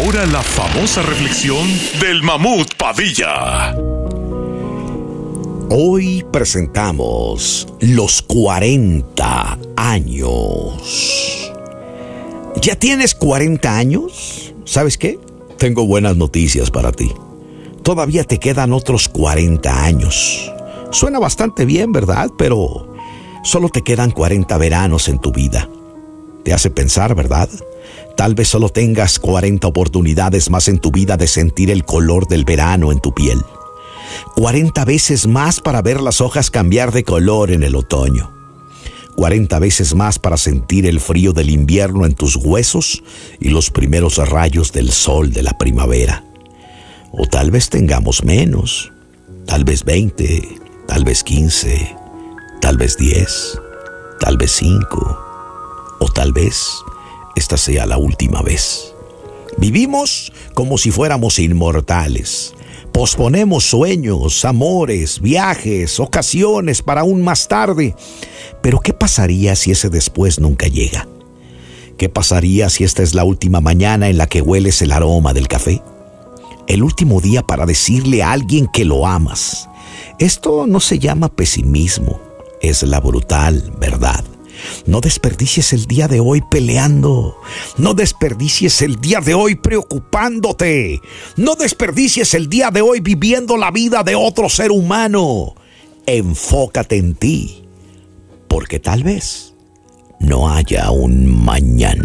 ahora la famosa reflexión del Mamut Padilla. Hoy presentamos los 40 años. ¿Ya tienes 40 años? ¿Sabes qué? Tengo buenas noticias para ti. Todavía te quedan otros 40 años. Suena bastante bien, ¿verdad? Pero solo te quedan 40 veranos en tu vida. Te hace pensar, ¿verdad? Tal vez solo tengas 40 oportunidades más en tu vida de sentir el color del verano en tu piel. 40 veces más para ver las hojas cambiar de color en el otoño. 40 veces más para sentir el frío del invierno en tus huesos y los primeros rayos del sol de la primavera. O tal vez tengamos menos, tal vez 20, tal vez 15, tal vez 10, tal vez 5, o tal vez esta sea la última vez. Vivimos como si fuéramos inmortales. Posponemos sueños, amores, viajes, ocasiones para aún más tarde. Pero ¿qué pasaría si ese después nunca llega? ¿Qué pasaría si esta es la última mañana en la que hueles el aroma del café? El último día para decirle a alguien que lo amas. Esto no se llama pesimismo, es la brutal verdad. No desperdicies el día de hoy peleando. No desperdicies el día de hoy preocupándote. No desperdicies el día de hoy viviendo la vida de otro ser humano. Enfócate en ti, porque tal vez no haya un mañana.